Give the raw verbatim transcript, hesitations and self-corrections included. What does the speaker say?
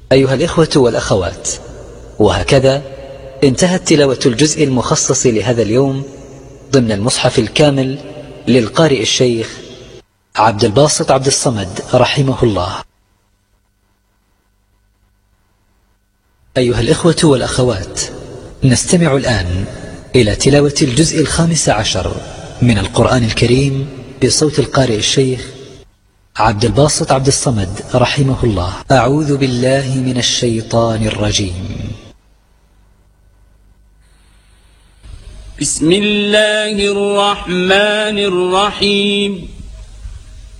أيها الإخوة والأخوات، وهكذا انتهت تلاوة الجزء المخصص لهذا اليوم ضمن المصحف الكامل للقارئ الشيخ عبد الباسط عبد الصمد رحمه الله. أيها الإخوة والأخوات، نستمع الآن إلى تلاوة الجزء الخامس عشر من القرآن الكريم بصوت القارئ الشيخ عبد الباسط عبد الصمد رحمه الله. أعوذ بالله من الشيطان الرجيم. بسم الله الرحمن الرحيم.